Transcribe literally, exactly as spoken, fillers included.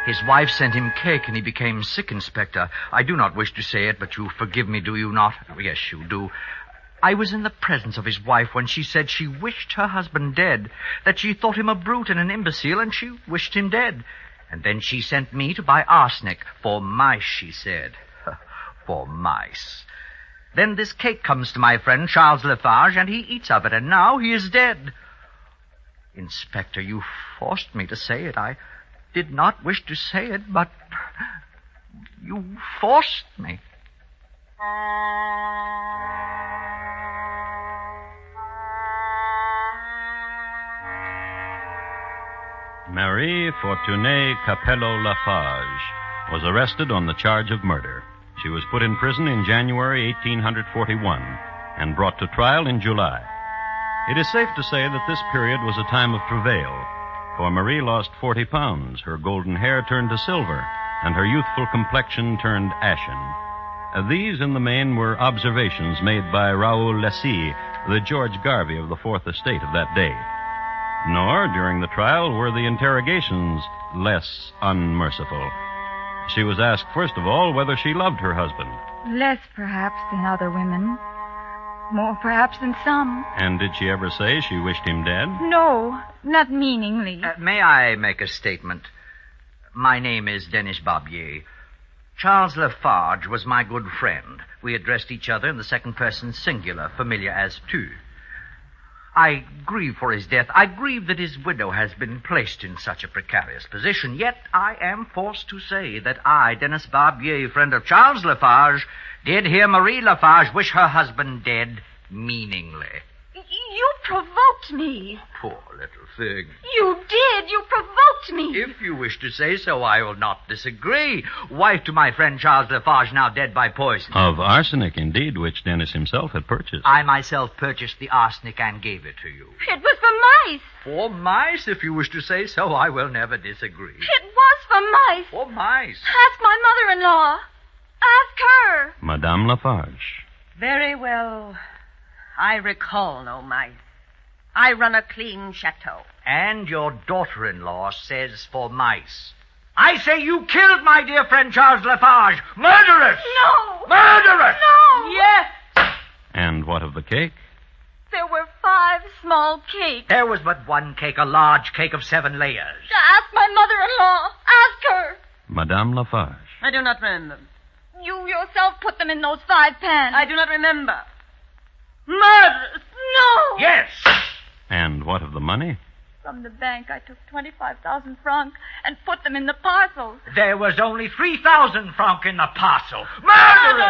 His wife sent him cake, and he became sick, Inspector. I do not wish to say it, but you forgive me, do you not? Oh, yes, you do. I was in the presence of his wife when she said she wished her husband dead, that she thought him a brute and an imbecile, and she wished him dead. And then she sent me to buy arsenic. For mice, she said. For mice. Then this cake comes to my friend Charles Lafarge, and he eats of it, and now he is dead. Inspector, you forced me to say it. I did not wish to say it, but you forced me. Marie Fortunée Capello Lafarge was arrested on the charge of murder. She was put in prison in January eighteen forty-one and brought to trial in July. It is safe to say that this period was a time of travail, for Marie lost forty pounds, her golden hair turned to silver, and her youthful complexion turned ashen. Uh, these, in the main, were observations made by Raoul Lessy, the George Garvey of the Fourth Estate of that day. Nor, during the trial, were the interrogations less unmerciful. She was asked, first of all, whether she loved her husband. Less, perhaps, than other women. More, perhaps, than some. And did she ever say she wished him dead? No, not meaningly. Uh, may I make a statement? My name is Denis Barbier. Charles Lafarge was my good friend. We addressed each other in the second person singular, familiar as tu. I grieve for his death. I grieve that his widow has been placed in such a precarious position. Yet I am forced to say that I, Denis Barbier, friend of Charles Lafarge, did hear Marie Lafarge wish her husband dead meaningly. You provoked me. Poor little thing. You did. You provoked me. If you wish to say so, I will not disagree. Wife to my friend Charles Lafarge, now dead by poison. Of arsenic, indeed, which Dennis himself had purchased. I myself purchased the arsenic and gave it to you. It was for mice. For mice, if you wish to say so, I will never disagree. It was for mice. For mice. Ask my mother-in-law. Ask her. Madame Lafarge. Very well. I recall no mice. I run a clean chateau. And your daughter-in-law says for mice. I say you killed my dear friend Charles Lafarge. Murderous! No! Murderous! No! Yes! And what of the cake? There were five small cakes. There was but one cake, a large cake of seven layers. Ask my mother-in-law. Ask her. Madame Lafarge. I do not remember. You yourself put them in those five pans. I do not remember. Murderous! No! Yes! And what of the money? From the bank, I took twenty-five thousand francs and put them in the parcels. There was only three thousand francs in the parcel. Murderous!